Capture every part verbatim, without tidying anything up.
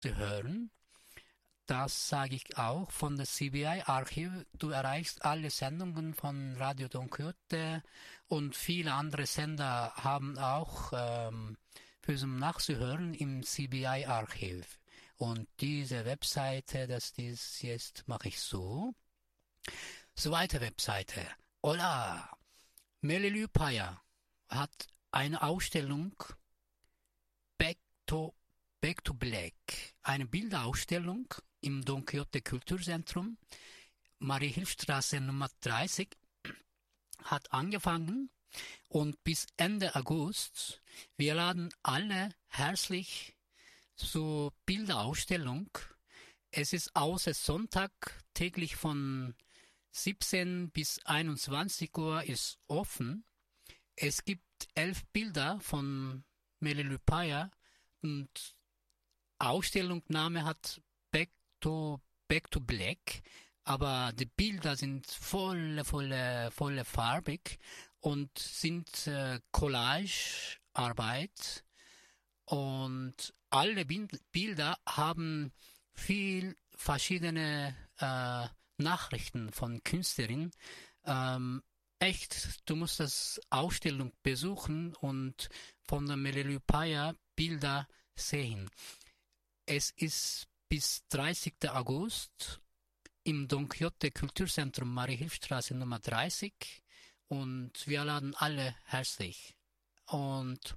nachzuhören. Das sage ich auch von der C B I-Archiv. Du erreichst alle Sendungen von Radio Don Quixote und viele andere Sender haben auch ähm, für zum Nachzuhören im C B I-Archiv. Und diese Webseite, das ist jetzt, mache ich so. Zweite Webseite. Hola! Melelu Paya hat eine Ausstellung Back to, Back to Black. Eine Bilderausstellung im Don Quixote Kulturzentrum. Marie-Hilf-Straße Nummer dreißig hat angefangen und bis Ende August. Wir laden alle herzlich zur Bilderausstellung. Es ist außer Sonntag täglich von siebzehn bis einundzwanzig Uhr ist offen. Es gibt elf Bilder von Melelu Paya und Ausstellungname hat Back to, Back to Black, aber die Bilder sind voll, voll, voll farbig und sind äh, Collagearbeit und alle Bilder haben viel verschiedene äh, Nachrichten von Künstlerinnen. Ähm, echt, du musst das Ausstellung besuchen und von der Melelu Paya Bilder sehen. Es ist bis dreißigsten August im Don Quixote Kulturzentrum Marie-Hilf-Straße Nummer dreißig und wir laden alle herzlich. Und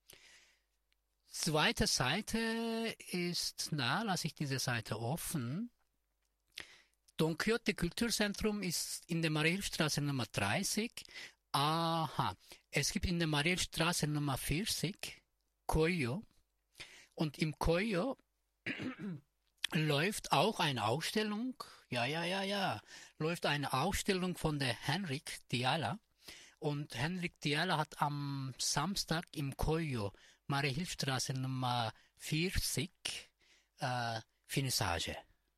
zweite Seite ist, na, lasse ich diese Seite offen. Don Quixote Kulturzentrum ist in der Marie-Hilf-Straße Nummer dreißig. Aha, es gibt in der Marie-Hilf-Straße Nummer vierzig Coyo und im Coyo läuft auch eine Ausstellung, ja, ja, ja, ja, läuft eine Ausstellung von der Henrik Diala und Henrik Diala hat am Samstag im Coyo Marie-Hilf-Straße Nummer vierzig äh, Finissage.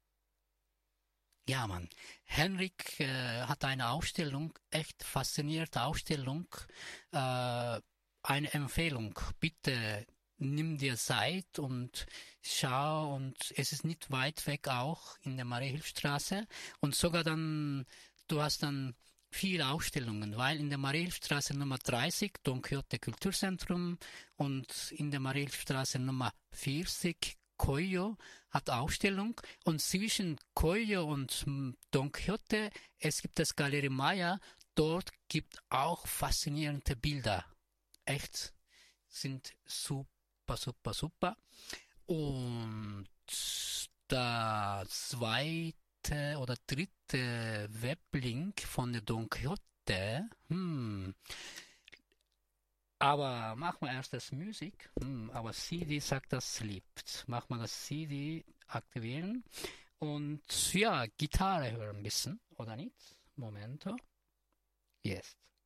Ja, Mann. Henrik äh, hat eine Ausstellung, echt faszinierte Ausstellung. Äh, eine Empfehlung. Bitte nimm dir Zeit und schau. Und es ist nicht weit weg auch in der Marie-Hilf-Straße. Und sogar dann, du hast dann viele Ausstellungen, weil in der Marie-Hilf-Straße Nummer dreißig, Don Quixote Kulturzentrum und in der Marie-Hilf-Straße Nummer vierzig, Coyo hat Ausstellung und zwischen Coyo und Don Quixote, es gibt das Galerie Maya, dort gibt auch faszinierende Bilder. Echt, sind super, super, super. Und der zweite oder dritte Weblink von der Don Quixote, hm, aber machen wir erst das Musik. Hm, aber C D sagt, das liebt. Machen wir das C D aktivieren. Und ja, Gitarre hören ein bisschen, oder nicht? Momento. Jetzt.